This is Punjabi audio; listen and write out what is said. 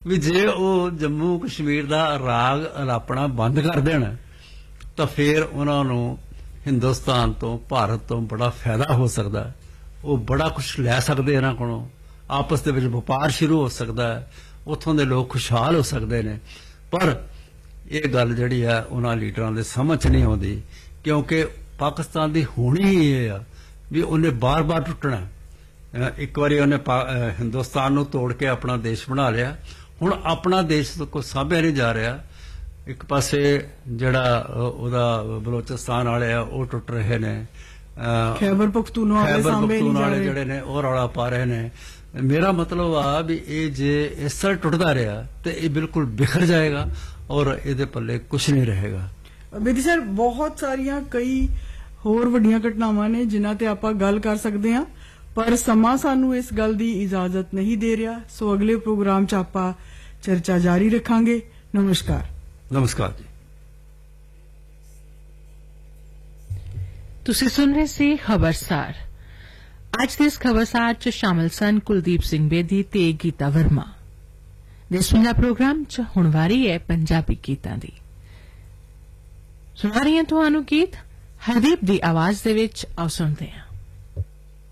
ਵੀ ਜੇ ਉਹ ਜੰਮੂ ਕਸ਼ਮੀਰ ਦਾ ਰਾਗ ਅਲਾਪਣਾ ਬੰਦ ਕਰ ਦੇਣ ਤਾਂ ਫਿਰ ਉਹਨਾਂ ਨੂੰ ਹਿੰਦੁਸਤਾਨ ਤੋਂ ਭਾਰਤ ਤੋਂ ਬੜਾ ਫਾਇਦਾ ਹੋ ਸਕਦਾ। ਉਹ ਬੜਾ ਕੁਝ ਲੈ ਸਕਦੇ ਇਹਨਾਂ ਕੋਲੋਂ, ਆਪਸ ਦੇ ਵਿੱਚ ਵਪਾਰ ਸ਼ੁਰੂ ਹੋ ਸਕਦਾ ਹੈ, ਉੱਥੋਂ ਦੇ ਲੋਕ ਖੁਸ਼ਹਾਲ ਹੋ ਸਕਦੇ ਨੇ। ਪਰ ਇਹ ਗੱਲ ਜਿਹੜੀ ਹੈ ਉਹਨਾਂ ਲੀਡਰਾਂ ਦੇ ਸਮਝ ਨਹੀਂ ਆਉਂਦੀ, ਕਿਉਂਕਿ ਪਾਕਿਸਤਾਨ ਦੀ ਹੋਣੀ ਹੀ ਇਹ ਆ ਵੀ ਉਹਨੇ ਬਾਰ-ਬਾਰ ਟੁੱਟਣਾ। ਇੱਕ ਵਾਰੀ ਉਹਨੇ ਹਿੰਦੁਸਤਾਨ ਨੂੰ ਤੋੜ ਕੇ ਆਪਣਾ ਦੇਸ਼ ਬਣਾ ਲਿਆ, ਹੁਣ ਆਪਣਾ ਦੇਸ਼ ਕੋਈ ਸਾਂਭਿਆ ਨਹੀਂ ਜਾ ਰਿਹਾ। ਇੱਕ ਪਾਸੇ ਜਿਹੜਾ ਉਹਦਾ ਬਲੋਚਿਸਤਾਨ ਵਾਲੇ ਆ ਉਹ ਟੁੱਟ ਰਹੇ ਨੇ, ਖੈਬਰ ਪਖਤੂਨਖਵਾ ਵਾਲੇ ਜਿਹੜੇ ਨੇ ਉਹ ਰੌਲਾ ਪਾ ਰਹੇ ਨੇ। ਮੇਰਾ ਮਤਲਬ ਆ ਵੀ ਇਹ ਜੇ ਇਸ ਤਰ੍ਹਾਂ ਟੁੱਟਦਾ ਰਿਹਾ ਤੇ ਇਹ ਬਿਲਕੁਲ ਬਿਖਰ ਜਾਏਗਾ ਔਰ ਇਹਦੇ ਪੱਲੇ ਕੁਝ ਨਹੀਂ ਰਹੇਗਾ। ਬੇਦੀ ਸਰ, ਬਹੁਤ ਸਾਰੀਆਂ ਕਈ ਹੋਰ ਵੱਡੀਆਂ ਘਟਨਾਵਾਂ ਨੇ ਜਿਨ੍ਹਾਂ ਤੇ ਆਪਾਂ ਗੱਲ ਕਰ ਸਕਦੇ ਹਾਂ, ਪਰ ਸਮਾਂ ਸਾਨੂੰ ਇਸ ਗੱਲ ਦੀ ਇਜਾਜ਼ਤ ਨਹੀਂ ਦੇ ਰਿਹਾ। ਸੋ ਅਗਲੇ ਪ੍ਰੋਗਰਾਮ 'ਚ ਆਪਾਂ ਚਰਚਾ ਜਾਰੀ ਰੱਖਾਂਗੇ। ਨਮਸਕਾਰ। ਨਮਸਕਾਰ ਜੀ। ਤੁਸੀਂ ਸੁਣ ਰਹੇ ਸੀ ਖਬਰਸਾਰ। ਅੱਜ ਦੇ ਇਸ ਖਬਰਸਾਰ 'ਚ ਸ਼ਾਮਲ ਸਨ ਕੁਲਦੀਪ ਸਿੰਘ ਬੇਦੀ ਤੇ ਗੀਤਾ ਵਰਮਾ। ਦੇਸ਼ ਪੰਜਾਬ ਪ੍ਰੋਗਰਾਮ 'ਚ ਹੁਣ ਵਾਰੀ ਹੈ ਪੰਜਾਬੀ ਗੀਤਾਂ ਦੀ। ਸੁਣਾ ਰਹੀ ਹਾਂ ਤੁਹਾਨੂੰ ਗੀਤ ਹਰਦੀਪ ਦੀ ਆਵਾਜ਼ ਦੇ ਵਿੱਚ। ਆਓ ਸੁਣਦੇ ਹਾਂ।